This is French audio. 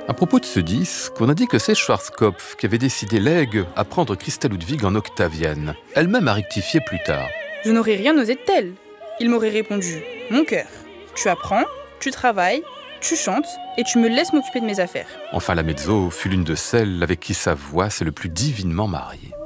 À propos de ce disque, on a dit que c'est Schwarzkopf qui avait décidé legs à prendre Christa Ludwig en octavienne. Elle-même a rectifié plus tard. Je n'aurais rien osé de tel. Il m'aurait répondu « Mon cœur, tu apprends, tu travailles, tu chantes et tu me laisses m'occuper de mes affaires. » Enfin, la mezzo fut l'une de celles avec qui sa voix s'est le plus divinement mariée.